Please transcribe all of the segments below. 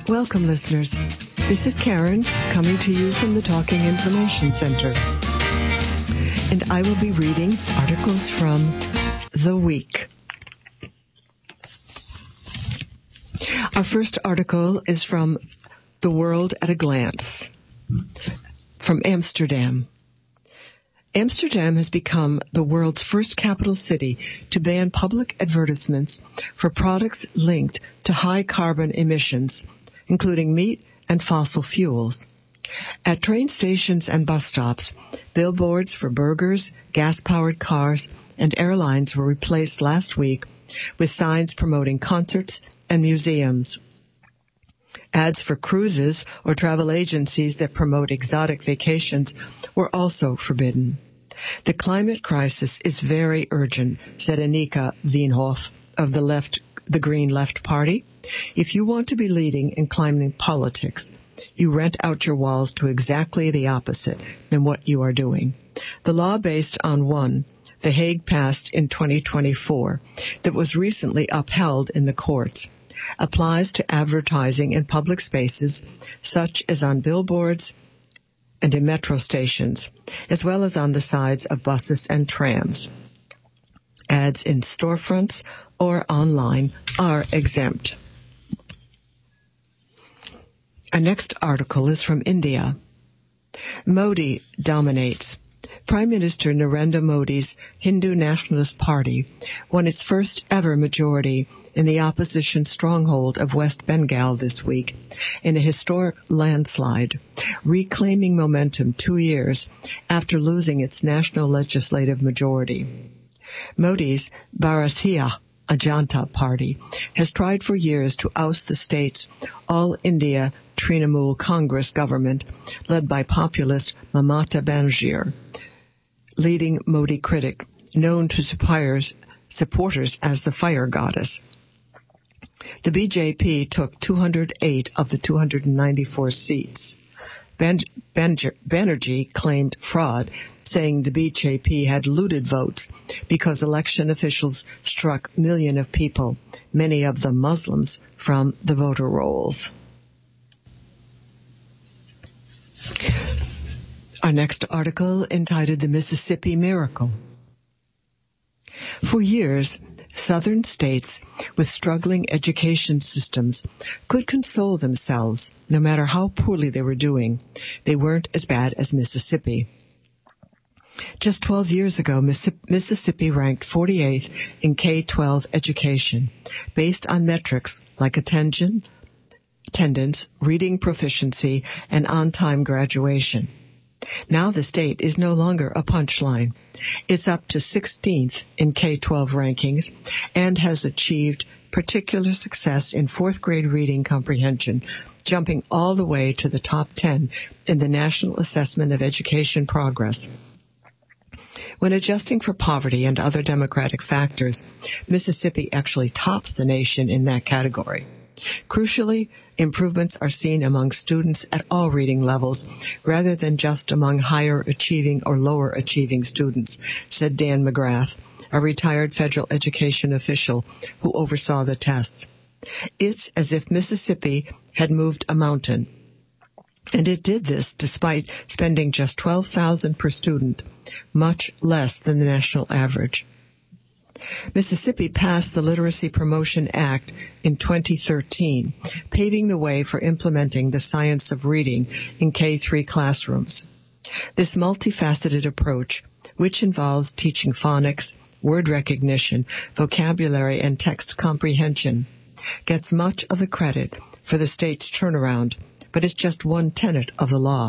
Welcome, listeners. This is Karen coming to you from the Talking Information Center. And I will be reading articles from The Week. Our first article is from The World at a Glance, from Amsterdam. Amsterdam has become the world's first capital city to ban public advertisements for products linked to high carbon emissions, including meat and fossil fuels. At train stations and bus stops, billboards for burgers, gas-powered cars, and airlines were replaced last week with signs promoting concerts and museums. Ads for cruises or travel agencies that promote exotic vacations were also forbidden. The climate crisis is very urgent, said Annika Veenhoff of the Green Left Party. If you want to be leading in climate politics, you rent out your walls to exactly the opposite than what you are doing. The law based on one The Hague passed in 2024 that was recently upheld in the courts applies to advertising in public spaces such as on billboards and in metro stations, as well as on the sides of buses and trams. Ads in storefronts or online are exempt. Our next article is from India. Modi dominates. Prime Minister Narendra Modi's Hindu Nationalist Party won its first ever majority in the opposition stronghold of West Bengal this week in a historic landslide, reclaiming momentum 2 years after losing its national legislative majority. Modi's Bharatiya Janata Party has tried for years to oust the state's All India Trinamool Congress government led by populist Mamata Banerjee, leading Modi critic, known to supporters as the fire goddess. The BJP took 208 of the 294 seats. Banerjee claimed fraud, saying the BJP had looted votes because election officials struck millions of people, many of them Muslims, from the voter rolls. Our next article, entitled The Mississippi Miracle. For years, southern states with struggling education systems could console themselves no matter how poorly they were doing. They weren't as bad as Mississippi. Just 12 years ago, Mississippi ranked 48th in K-12 education, based on metrics like attendance, reading proficiency, and on-time graduation. Now the state is no longer a punchline. It's up to 16th in K-12 rankings and has achieved particular success in fourth grade reading comprehension, jumping all the way to the top 10 in the National Assessment of Education Progress. When adjusting for poverty and other demographic factors, Mississippi actually tops the nation in that category. Crucially, improvements are seen among students at all reading levels rather than just among higher achieving or lower achieving students, said Dan McGrath, a retired federal education official who oversaw the tests. It's as if Mississippi had moved a mountain, and it did this despite spending just $12,000 per student, much less than the national average. Mississippi passed the Literacy Promotion Act in 2013, paving the way for implementing the science of reading in K-3 classrooms. This multifaceted approach, which involves teaching phonics, word recognition, vocabulary, and text comprehension, gets much of the credit for the state's turnaround, but it's just one tenet of the law.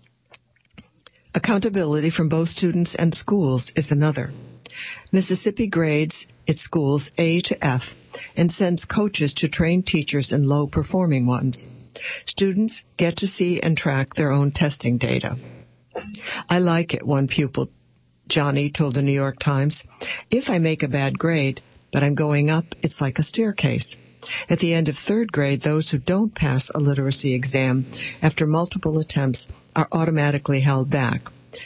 Accountability from both students and schools is another. Mississippi grades its schools A to F and sends coaches to train teachers in low-performing ones. Students get to see and track their own testing data. I like it, one pupil, Johnny, told the New York Times. If I make a bad grade, but I'm going up, it's like a staircase. At the end of third grade, those who don't pass a literacy exam after multiple attempts are automatically held back.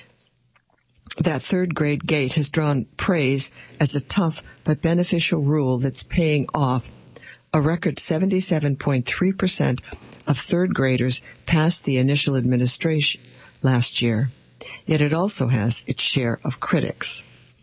That third grade gate has drawn praise as a tough but beneficial rule that's paying off. A record 77.3% of third graders passed the initial administration last year, yet it also has its share of critics.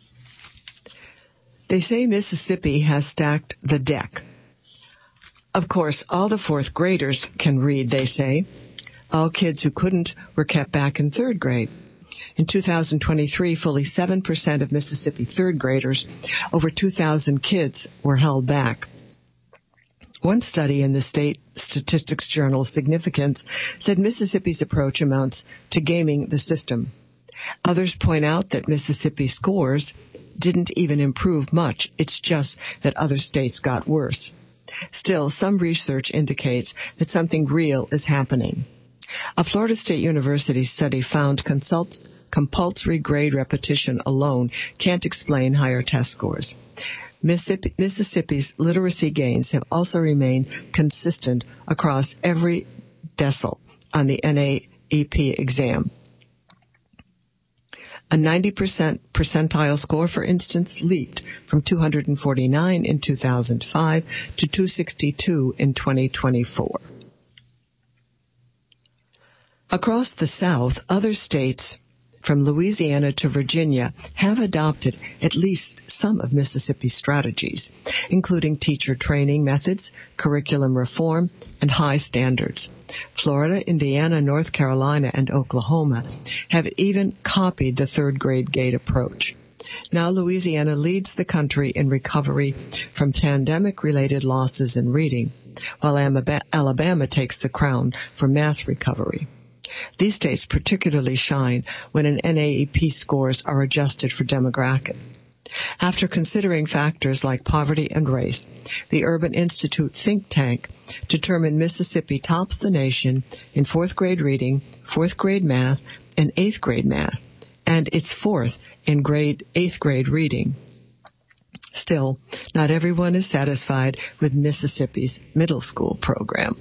They say Mississippi has stacked the deck. Of course, all the fourth graders can read, they say. All kids who couldn't were kept back in third grade. In 2023, fully 7% of Mississippi third graders, over 2,000 kids, were held back. One study in the state statistics journal Significance said Mississippi's approach amounts to gaming the system. Others point out that Mississippi's scores didn't even improve much. It's just that other states got worse. Still, some research indicates that something real is happening. A Florida State University study found compulsory grade repetition alone can't explain higher test scores. Mississippi's literacy gains have also remained consistent across every decile on the NAEP exam. A 90% percentile score, for instance, leaped from 249 in 2005 to 262 in 2024. Across the South, other states, from Louisiana to Virginia, have adopted at least some of Mississippi's strategies, including teacher training methods, curriculum reform, and high standards. Florida, Indiana, North Carolina, and Oklahoma have even copied the third grade gate approach. Now Louisiana leads the country in recovery from pandemic-related losses in reading, while Alabama takes the crown for math recovery. These states particularly shine when NAEP scores are adjusted for demographics. After considering factors like poverty and race, the Urban Institute think tank determined Mississippi tops the nation in fourth grade reading, fourth grade math, and eighth grade math, and it's fourth in eighth grade reading. Still, not everyone is satisfied with Mississippi's middle school program.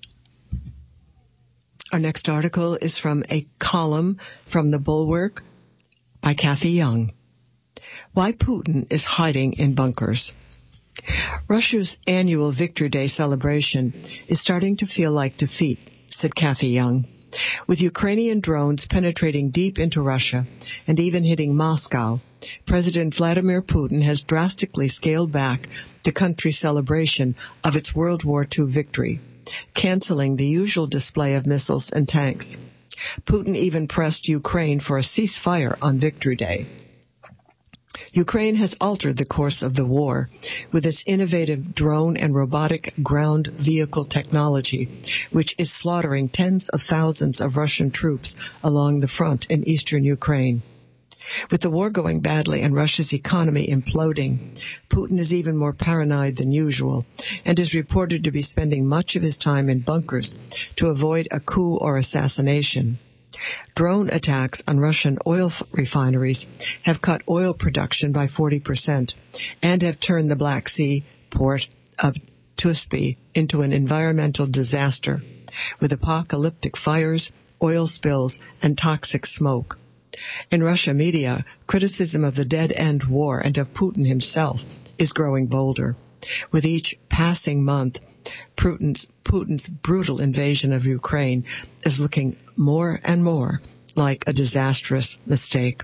Our next article is from a column from The Bulwark by Kathy Young. Why Putin is Hiding in Bunkers. Russia's annual Victory Day celebration is starting to feel like defeat, said Kathy Young. With Ukrainian drones penetrating deep into Russia and even hitting Moscow, President Vladimir Putin has drastically scaled back the country's celebration of its World War II victory, canceling the usual display of missiles and tanks. Putin even pressed Ukraine for a ceasefire on Victory Day. Ukraine has altered the course of the war with its innovative drone and robotic ground vehicle technology, which is slaughtering tens of thousands of Russian troops along the front in eastern Ukraine. With the war going badly and Russia's economy imploding, Putin is even more paranoid than usual and is reported to be spending much of his time in bunkers to avoid a coup or assassination. Drone attacks on Russian oil refineries have cut oil production by 40% and have turned the Black Sea port of Tuspi into an environmental disaster with apocalyptic fires, oil spills, and toxic smoke. In Russia media, criticism of the dead-end war and of Putin himself is growing bolder. With each passing month, Putin's brutal invasion of Ukraine is looking more and more like a disastrous mistake.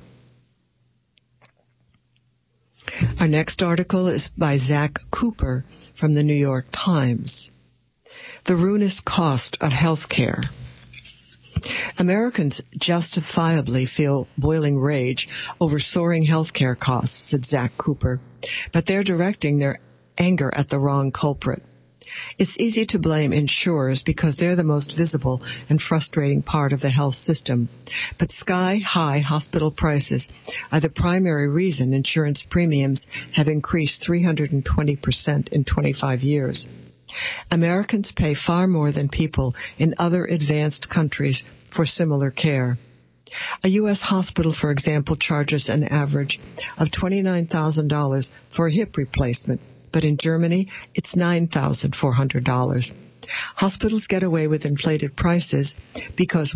Our next article is by Zach Cooper from the New York Times. The ruinous cost of health care. Americans justifiably feel boiling rage over soaring health care costs, said Zach Cooper, but they're directing their anger at the wrong culprit. It's easy to blame insurers because they're the most visible and frustrating part of the health system. But sky-high hospital prices are the primary reason insurance premiums have increased 320% in 25 years. Americans pay far more than people in other advanced countries for similar care. A U.S. hospital, for example, charges an average of $29,000 for a hip replacement, but in Germany, it's $9,400. Hospitals get away with inflated prices because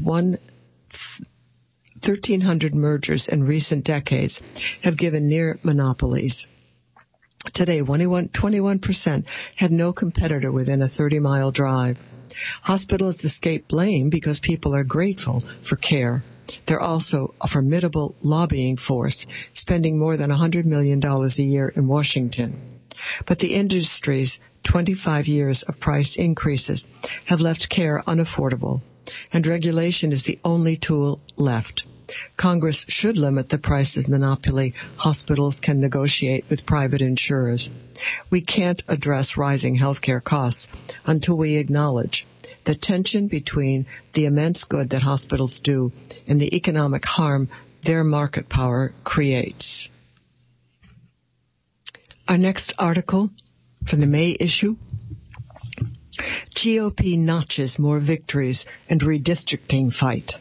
1,300 mergers in recent decades have given near monopolies. Today, 21% have no competitor within a 30-mile drive. Hospitals escape blame because people are grateful for care. They're also a formidable lobbying force, spending more than $100 million a year in Washington. But the industry's 25 years of price increases have left care unaffordable, and regulation is the only tool left. Congress should limit the prices monopoly hospitals can negotiate with private insurers. We can't address rising healthcare costs until we acknowledge the tension between the immense good that hospitals do and the economic harm their market power creates. Our next article from the May issue: GOP notches more victories and redistricting fight.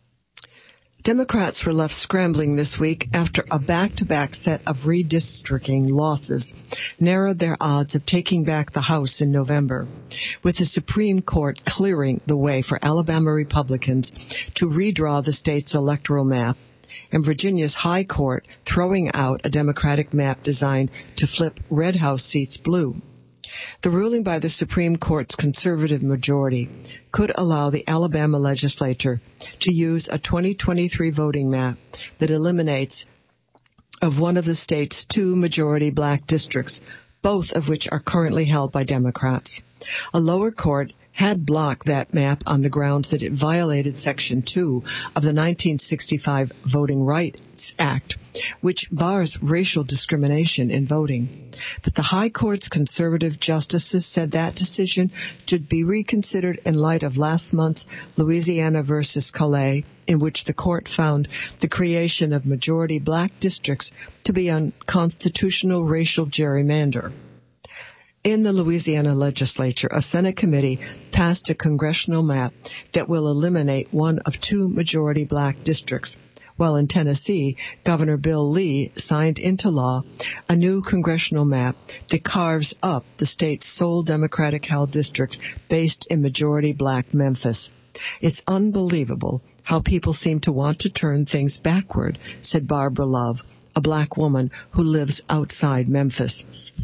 Democrats were left scrambling this week after a back-to-back set of redistricting losses narrowed their odds of taking back the House in November, with the Supreme Court clearing the way for Alabama Republicans to redraw the state's electoral map, and Virginia's High Court throwing out a Democratic map designed to flip red House seats blue. The ruling by the Supreme Court's conservative majority could allow the Alabama legislature to use a 2023 voting map that eliminates of one of the state's two majority black districts, both of which are currently held by Democrats. A lower court had blocked that map on the grounds that it violated Section 2 of the 1965 Voting Rights Act, which bars racial discrimination in voting. But the High Court's conservative justices said that decision should be reconsidered in light of last month's Louisiana versus Calais, in which the court found the creation of majority black districts to be unconstitutional racial gerrymander. In the Louisiana legislature, a Senate committee passed a congressional map that will eliminate one of two majority black districts, while in Tennessee, Governor Bill Lee signed into law a new congressional map that carves up the state's sole Democratic-held district based in majority black Memphis. It's unbelievable how people seem to want to turn things backward, said Barbara Love, a black woman who lives outside Memphis.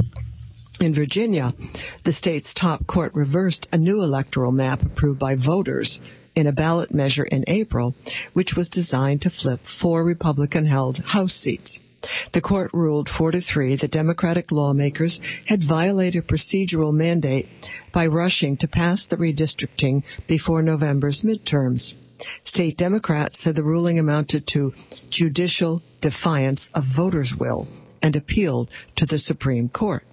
In Virginia, the state's top court reversed a new electoral map approved by voters in a ballot measure in April, which was designed to flip 4 Republican-held House seats. The court ruled 4-3 that Democratic lawmakers had violated procedural mandate by rushing to pass the redistricting before November's midterms. State Democrats said the ruling amounted to judicial defiance of voters' will and appealed to the Supreme Court.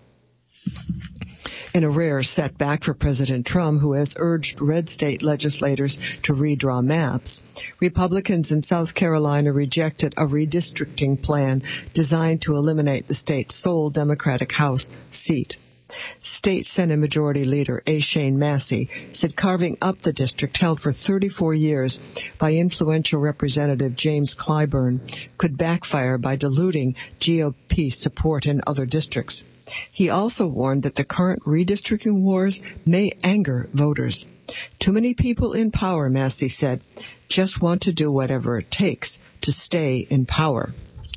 In a rare setback for President Trump, who has urged red state legislators to redraw maps, Republicans in South Carolina rejected a redistricting plan designed to eliminate the state's sole Democratic House seat. State Senate Majority Leader A. Shane Massey said carving up the district held for 34 years by influential Representative James Clyburn could backfire by diluting GOP support in other districts. He also warned that the current redistricting wars may anger voters. Too many people in power, Massey said, just want to do whatever it takes to stay in power.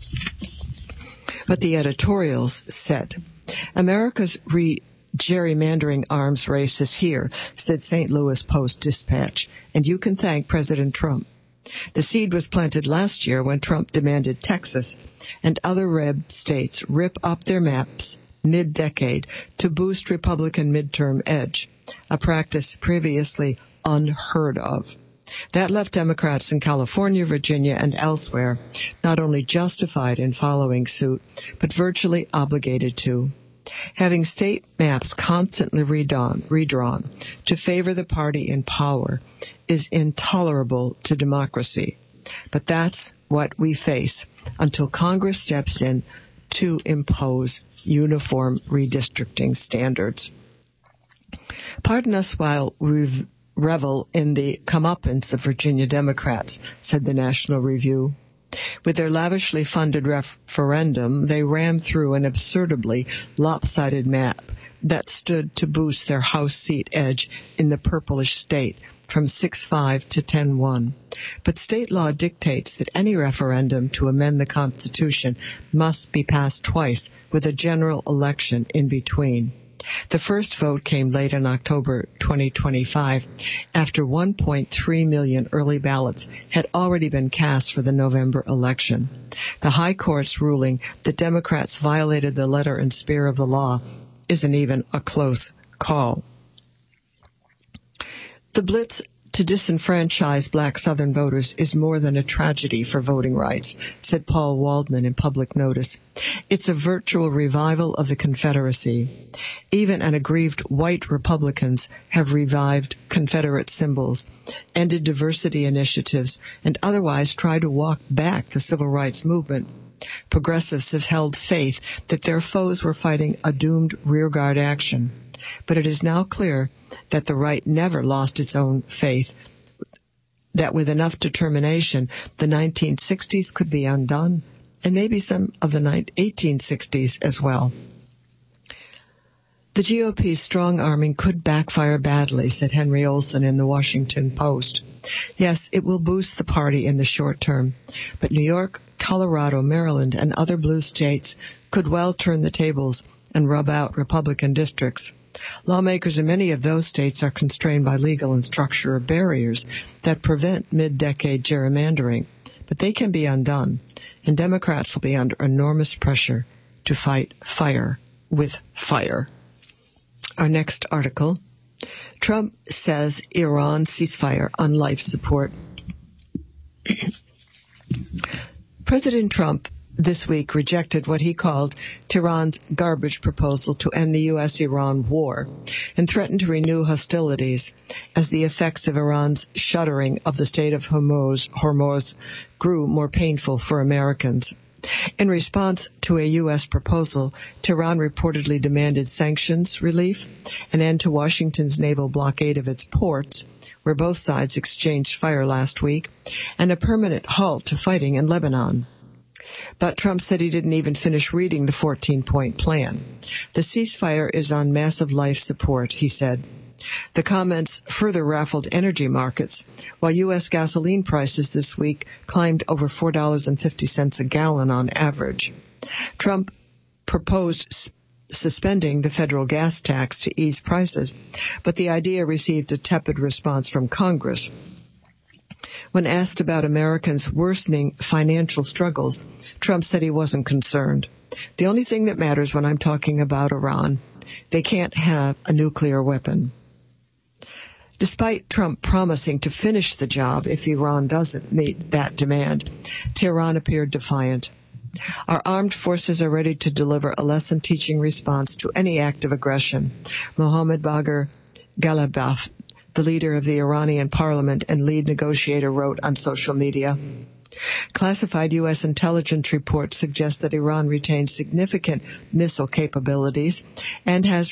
But the editorials said, America's gerrymandering arms race is here, said St. Louis Post-Dispatch, and you can thank President Trump. The seed was planted last year when Trump demanded Texas and other red states rip up their maps mid-decade to boost Republican midterm edge, a practice previously unheard of. That left Democrats in California, Virginia, and elsewhere not only justified in following suit, but virtually obligated to. Having state maps constantly redrawn to favor the party in power is intolerable to democracy. But that's what we face until Congress steps in to impose uniform redistricting standards. Pardon us while we revel in the comeuppance of Virginia Democrats, said the National Review. With their lavishly funded referendum, they rammed through an absurdly lopsided map that stood to boost their House seat edge in the purplish state from 6-5 to 10-1. But state law dictates that any referendum to amend the Constitution must be passed twice, with a general election in between. The first vote came late in October 2025, after 1.3 million early ballots had already been cast for the November election. The High Court's ruling that Democrats violated the letter and spirit of the law isn't even a close call. The blitz to disenfranchise black Southern voters is more than a tragedy for voting rights, said Paul Waldman in Public Notice. It's a virtual revival of the Confederacy. Even an aggrieved white Republicans have revived Confederate symbols, ended diversity initiatives, and otherwise tried to walk back the civil rights movement. Progressives have held faith that their foes were fighting a doomed rearguard action. But it is now clear that the right never lost its own faith, that with enough determination, the 1960s could be undone, and maybe some of the 1860s as well. The GOP's strong-arming could backfire badly, said Henry Olsen in the Washington Post. Yes, it will boost the party in the short term, but New York, Colorado, Maryland, and other blue states could well turn the tables and rub out Republican districts. Lawmakers in many of those states are constrained by legal and structural barriers that prevent mid-decade gerrymandering, but they can be undone, and Democrats will be under enormous pressure to fight fire with fire. Our next article, Trump says Iran ceasefire on life support. President Trump this week rejected what he called Tehran's garbage proposal to end the U.S.-Iran war and threatened to renew hostilities as the effects of Iran's shuttering of the Strait of Hormuz grew more painful for Americans. In response to a U.S. proposal, Tehran reportedly demanded sanctions relief, an end to Washington's naval blockade of its ports, where both sides exchanged fire last week, and a permanent halt to fighting in Lebanon. But Trump said he didn't even finish reading the 14-point plan. The ceasefire is on massive life support, he said. The comments further raffled energy markets, while U.S. gasoline prices this week climbed over $4.50 a gallon on average. Trump proposed suspending the federal gas tax to ease prices, but the idea received a tepid response from Congress. When asked about Americans' worsening financial struggles, Trump said he wasn't concerned. The only thing that matters when I'm talking about Iran, they can't have a nuclear weapon. Despite Trump promising to finish the job if Iran doesn't meet that demand, Tehran appeared defiant. Our armed forces are ready to deliver a lesson-teaching response to any act of aggression, Mohammad Bagher Ghalibaf, the leader of the Iranian parliament and lead negotiator, wrote on social media. Classified U.S. intelligence reports suggest that Iran retains significant missile capabilities and has